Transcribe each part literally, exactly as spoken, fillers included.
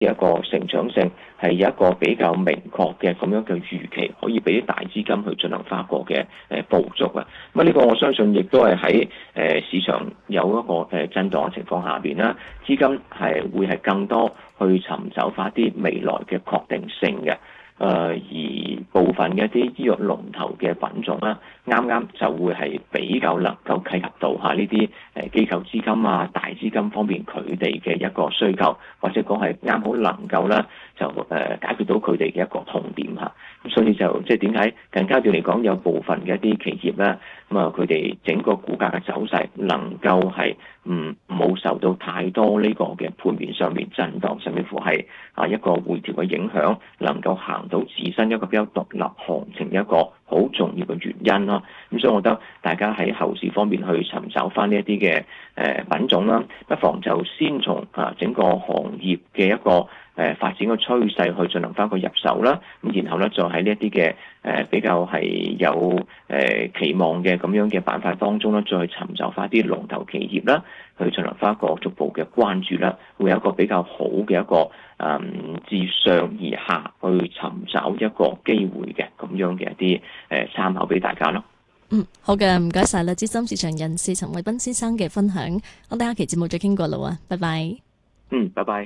一個成長性係有一個比較明確嘅咁樣嘅預期，可以俾啲大資金去進行翻一個嘅誒捕捉啊。咁啊呢個我相信亦都係喺誒市場有一個誒震盪嘅情況下邊啦，資金係會係更多去尋找翻啲未來嘅確定性嘅。誒、呃、而部分嘅一啲醫藥龍頭嘅品種啦，啱啱就會係比較能夠契合到嚇呢啲誒機構資金啊、大資金方面佢哋嘅一個需求，或者講係啱好能夠咧就誒解決到佢哋嘅一個痛點嚇。咁所以就即係點解近階段嚟講有部分嘅一啲企業咧，咁啊佢哋整個股價嘅走勢能夠係唔冇受到太多呢個嘅盤面上面震盪，甚至乎係啊一個回調嘅影響，能夠行到自身一個比較獨立行情一個好重要嘅原因啦。咁所以我覺得大家喺後市方面去尋找翻呢一啲嘅誒品種啦，不妨就先從啊整個行業嘅一個誒發展嘅趨勢去進行翻個入手啦。咁然後咧再喺呢一啲嘅誒比較係有誒期望嘅咁樣嘅板塊當中咧，再尋找翻啲龍頭企業啦，去進行翻一個逐步嘅關注啦，會有一個比較好嘅一個誒自上而下去尋找一個機會嘅咁樣嘅一啲誒參考俾大家咯。 嗯，好嘅，唔該晒啦，資深市場人士陳偉斌先生嘅分享，我哋下期節目再傾過啦喎，拜拜。 嗯，拜拜。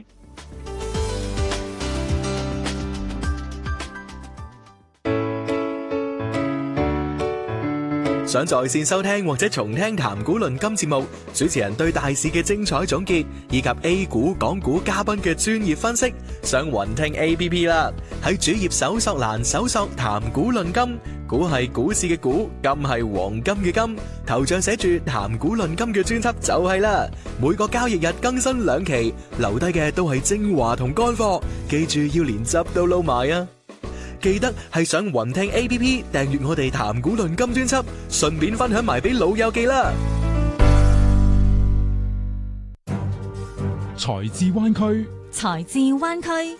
想在線收聽或者重聽談股論金節目，主持人對大市嘅精彩總結，以及 A 股、港股嘉賓嘅專業分析，上雲聽 A P P 啦。喺主頁搜索欄搜索談股論金，股係股市嘅股，金係黃金嘅金，頭像寫住談股論金嘅專輯就係啦。每個交易日更新兩期，留低嘅都係精華同乾貨，記住要連汁都撈埋啊！記得係上雲聽 A P P 訂閱我哋談股論金專輯，順便分享埋俾老友記啦。 財智灣區， 財智灣區。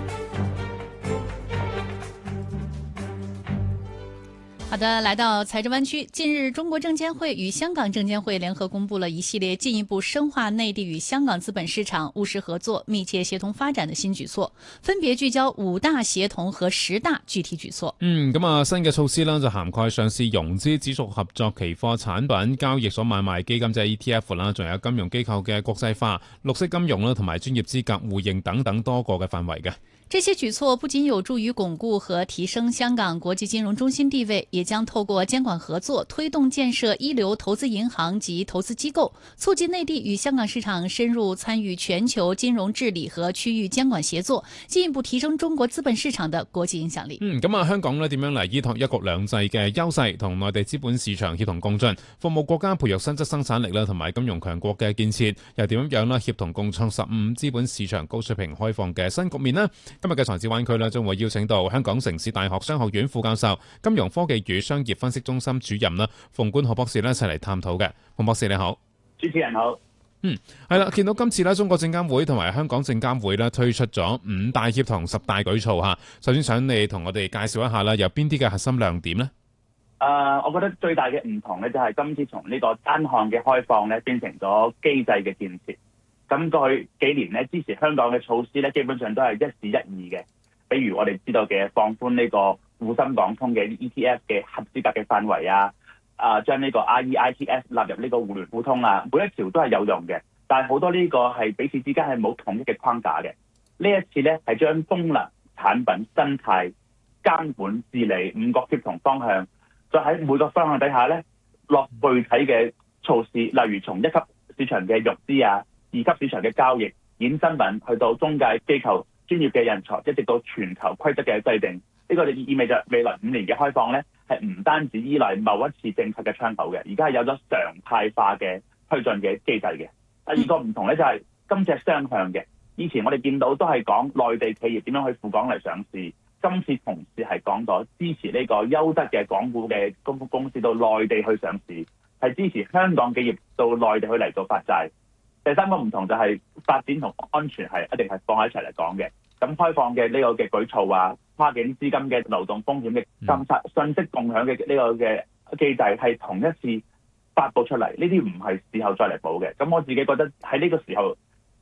好的，來到財智灣區。近日，中國證監會與香港證監會聯合公布了一系列進一步深化內地與香港資本市場務實合作、密切協同發展的新舉措，分別聚焦五大協同和十大具體舉措。 嗯，咁啊，新嘅措施啦，就涵蓋上市融資、指數合作、期貨產品、交易所買賣基金即係 E T F 啦，仲有金融機構嘅國際化、綠色金融啦，同埋專業資格互認等等多個嘅範圍嘅。 這些舉措不僅有助於鞏固和提升香港國際金融中心地位，也將透過監管合作推動建設一流投資銀行及投資機構，促進內地與香港市場深入參與全球金融治理和區域監管協作，進一步提升中國資本市場的國際影響力。 嗯，咁啊，香港呢點樣嚟依託一國兩制嘅優勢，同內地資本市場協同共進，服務國家培育新質生產力啦，同埋金融強國嘅建設，又點樣樣啦協同共創十五資本市場高水平開放嘅新局面呢？今日嘅財智灣區咧，將會邀請到香港城市大學商學院副教授、金融科技與商業分析中心主任啦，馮冠豪博士咧一齊嚟探討嘅。馮博士你好。 主持人好。 嗯，係啦，見到今次咧，中國證監會同埋香港證監會咧推出咗五大協同十大舉措吓。首先想你同我哋介紹一下啦，有邊啲嘅核心亮點呢？ 誒、呃，我覺得最大嘅唔同咧，就係今次從呢個單項嘅開放咧，變成咗機制嘅建設。咁過去幾年咧，支持香港嘅措施咧，基本上都係一時一議嘅。比如我哋知道嘅放寬呢個滬深港通嘅 E T F 嘅合資格嘅範圍啊，啊將呢個 R E I T S 納入呢個互聯互通啊，每一條都係有用嘅。但係好多呢個係彼此之間係冇統一嘅框架嘅。呢一次咧係將功能、產品、生態、監管、治理五個協同方向，再喺每個方向底下咧落具體嘅措施，例如從一級市場嘅融資啊，二級市場嘅交易、衍生品，去到中介機構、專業嘅人才，一直到全球規則嘅制定，呢、這個就意味着未來五年嘅開放咧，係唔單止依賴某一次政策嘅窗口嘅，而家係有咗常態化嘅推進嘅機制嘅。第二個唔同咧就係、是、今次係雙向嘅，以前我哋見到都係講內地企業點樣去赴港嚟上市，今次同時係講咗支持呢個優質嘅港股嘅公公司到內地去上市，係支持香港企業到內地去嚟做發債。第三個唔同就係發展同安全係一定係放喺一齊嚟講嘅。咁開放嘅呢個嘅舉措啊，跨境資金嘅流動風險嘅監察、信息共享嘅呢個嘅機制係同一次發佈出嚟，呢啲唔係事後再嚟補嘅。咁我自己覺得喺呢個時候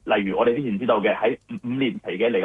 例如我哋之前知道嘅喺五五年期嘅離